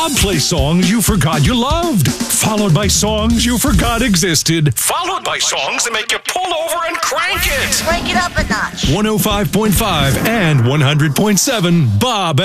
Bob plays songs you forgot you loved, followed by songs you forgot existed, followed by songs that make you pull over and crank it. Crank it up a notch. 105.5 and 100.7 Bob